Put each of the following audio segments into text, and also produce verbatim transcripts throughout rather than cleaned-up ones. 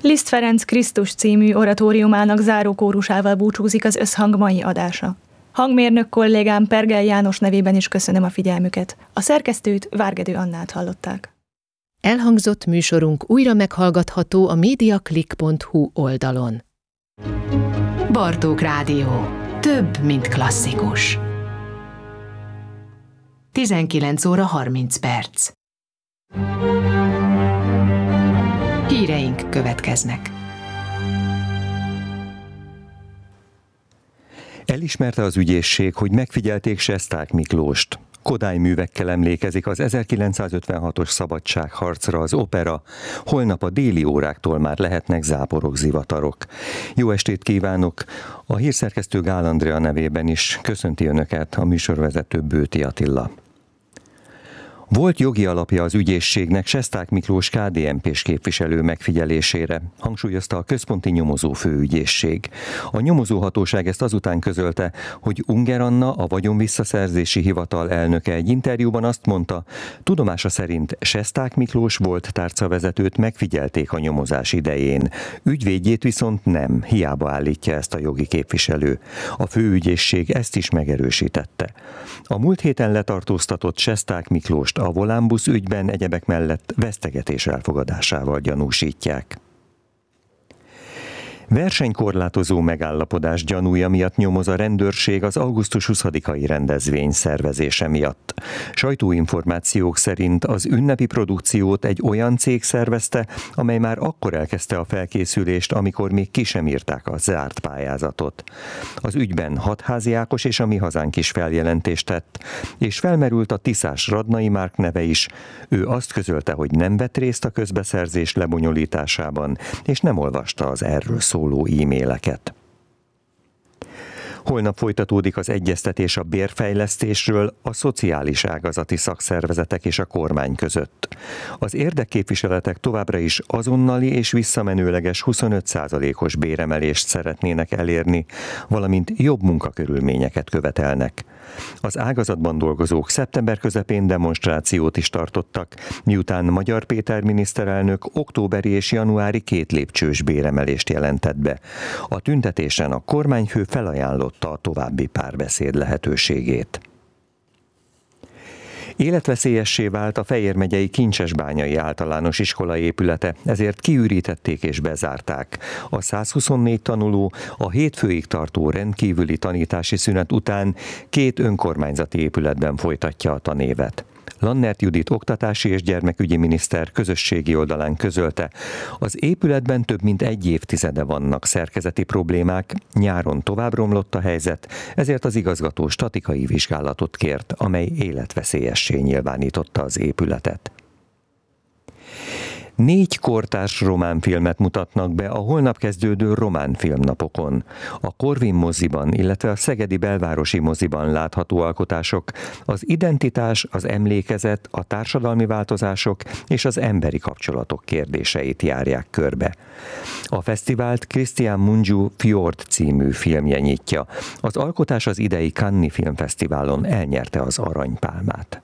Liszt Ferenc Krisztus című oratóriumának záró kórusával búcsúzik az Összhang mai adása. Hangmérnök kollégám Pergel János nevében is köszönöm a figyelmüket. A szerkesztőt, Várgedő Annát hallották. Elhangzott műsorunk újra meghallgatható a mediaclick pont hu oldalon. Bartók Rádió. Több, mint klasszikus. tizenkilenc óra harminc perc. Híreink következnek. Elismerte az ügyészség, hogy megfigyelték Sesták Miklóst. Kodály művekkel emlékezik az ezerkilencszázötvenhatos szabadságharcra az opera. Holnap a déli óráktól már lehetnek záporok, zivatarok. Jó estét kívánok! A hírszerkesztő Gál Andrea nevében is köszönti Önöket a műsorvezető Bőti Attila. Volt jogi alapja az ügyészségnek Sesták Miklós ká dé en pés képviselő megfigyelésére, hangsúlyozta a központi nyomozó főügyészség. A nyomozóhatóság ezt azután közölte, hogy Unger Anna, a vagyonvisszaszerzési hivatal elnöke egy interjúban azt mondta, tudomása szerint Sesták Miklós volt tárcavezetőt megfigyelték a nyomozás idején. Ügyvédjét viszont nem, hiába állítja ezt a jogi képviselő. A főügyészség ezt is megerősítette. A múlt héten letartóztatott Sesták Miklóst a Volánbusz ügyben egyebek mellett vesztegetés elfogadásával gyanúsítják. Versenykorlátozó megállapodás gyanúja miatt nyomoz a rendőrség az augusztus huszadikai rendezvény szervezése miatt. Sajtóinformációk szerint az ünnepi produkciót egy olyan cég szervezte, amely már akkor elkezdte a felkészülést, amikor még ki sem írták a zárt pályázatot. Az ügyben Hatházi Ákos és a Mi Hazánk is feljelentést tett, és felmerült a Tiszás Radnai Márk neve is. Ő azt közölte, hogy nem vett részt a közbeszerzés lebonyolításában, és nem olvasta az erről szóló e-maileket. Holnap folytatódik az egyeztetés a bérfejlesztésről a szociális ágazati szakszervezetek és a kormány között. Az érdekképviseletek továbbra is azonnali és visszamenőleges huszonöt százalékos béremelést szeretnének elérni, valamint jobb munkakörülményeket követelnek. Az ágazatban dolgozók szeptember közepén demonstrációt is tartottak, miután Magyar Péter miniszterelnök októberi és januári két lépcsős béremelést jelentett be. A tüntetésen a kormányfő felajánlotta a további párbeszéd lehetőségét. Életveszélyessé vált a Fejér megyei Kincsesbányai általános iskola épülete, ezért kiürítették és bezárták. A százhuszonnégy tanuló a hétfőig tartó rendkívüli tanítási szünet után két önkormányzati épületben folytatja a tanévet. Lannert Judit oktatási és gyermekügyi miniszter közösségi oldalán közölte, az épületben több mint egy évtizede vannak szerkezeti problémák, nyáron tovább romlott a helyzet, ezért az igazgató statikai vizsgálatot kért, amely életveszélyessé nyilvánította az épületet. Négy kortárs román filmet mutatnak be a holnap kezdődő román filmnapokon. A Corvin moziban, illetve a Szegedi Belvárosi moziban látható alkotások az identitás, az emlékezet, a társadalmi változások és az emberi kapcsolatok kérdéseit járják körbe. A fesztivált Christian Mungiu Fjord című filmje nyitja. Az alkotás az idei Cannes Filmfesztiválon elnyerte az aranypálmát.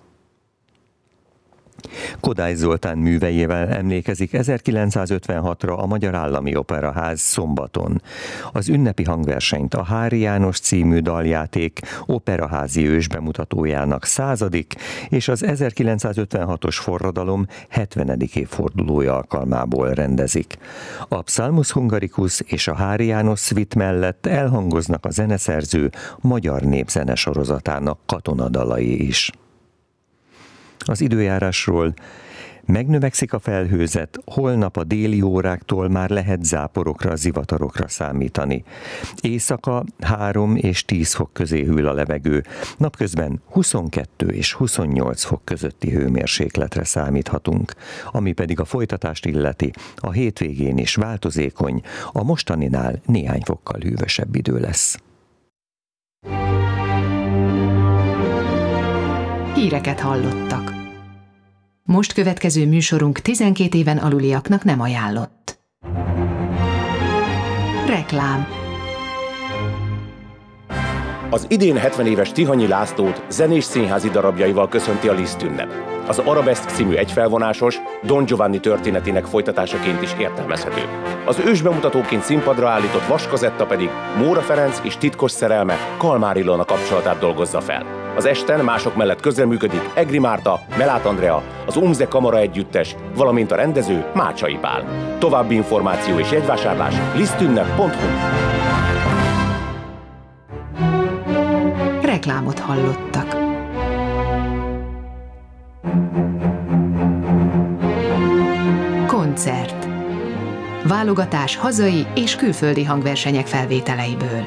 Kodály Zoltán műveivel emlékezik ezerkilencszázötvenhatra a Magyar Állami Operaház szombaton. Az ünnepi hangversenyt a Hári János című daljáték operaházi ősbemutatójának századik és az ezerkilencszázötvenhatos forradalom hetvenedik évfordulója alkalmából rendezik. A Psalmus Hungaricus és a Hári János szvit mellett elhangoznak a zeneszerző magyar népzene sorozatának katonadalai is. Az időjárásról: megnövekszik a felhőzet, holnap a déli óráktól már lehet záporokra, zivatarokra számítani. Éjszaka három és tíz fok közé hűl a levegő, napközben huszonkettő és huszonnyolc fok közötti hőmérsékletre számíthatunk. Ami pedig a folytatást illeti, a hétvégén is változékony, a mostaninál néhány fokkal hűvösebb idő lesz. Híreket hallottak. Most következő műsorunk tizenkét éven aluliaknak nem ajánlott. Reklám. Az idén hetven éves Tihanyi Lászlót zenés színházi darabjaival köszönti a Liszt ünnep. Az Arabeszk című egyfelvonásos Don Giovanni történetének folytatásaként is értelmezhető. Az ősbemutatóként színpadra állított Vaskazetta pedig Móra Ferenc és titkos szerelme Kalmár Ilona kapcsolatát dolgozza fel. Az esten mások mellett közreműködik Egri Márta, Melát Andrea, az Umze Kamara Együttes, valamint a rendező Mácsai Pál. További információ és jegyvásárlás lisztünnep pont hu. Reklámot hallottak. Koncert. Válogatás hazai és külföldi hangversenyek felvételeiből.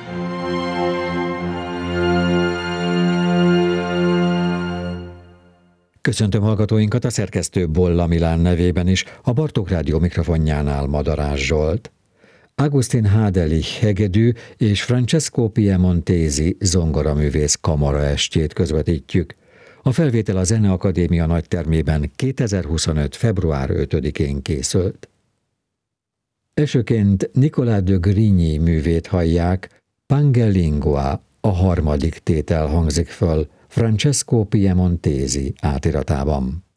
Köszöntöm hallgatóinkat, a szerkesztő Bolla Milán nevében is, a Bartók Rádió mikrofonjánál Madarás Zsolt. Agustin Hadelich hegedű és Francesco Piemontesi zongoraművész kamaraestjét közvetítjük. A felvétel a Zeneakadémia nagytermében kétezer-huszonöt. február ötödikén készült. Elsőként Nicolas de Grigny művét hallják, Pangelingua, a harmadik tétel hangzik föl Francesco Piemontesi átiratában.